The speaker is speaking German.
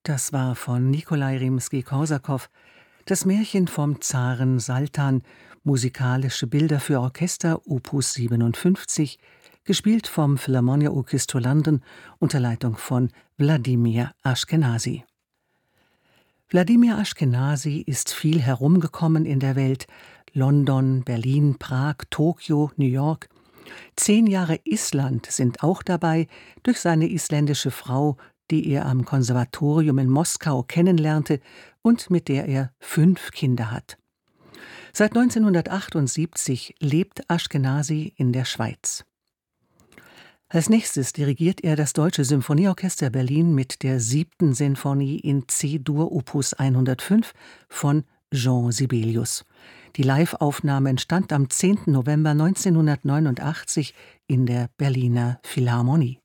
Das war von Nikolai Rimski-Korsakow, das Märchen vom Zaren Saltan, musikalische Bilder für Orchester Opus 57, gespielt vom Philharmonia Orchestra London unter Leitung von Wladimir Ashkenazy. Wladimir Ashkenazy ist viel herumgekommen in der Welt: London, Berlin, Prag, Tokio, New York. 10 Jahre Island sind auch dabei, durch seine isländische Frau, die er am Konservatorium in Moskau kennenlernte und mit der er 5 Kinder hat. Seit 1978 lebt Ashkenazy in der Schweiz. Als nächstes dirigiert er das Deutsche Symphonieorchester Berlin mit der 7. Sinfonie in C-Dur Opus 105 von Jean Sibelius. Die Live-Aufnahme entstand am 10. November 1989 in der Berliner Philharmonie.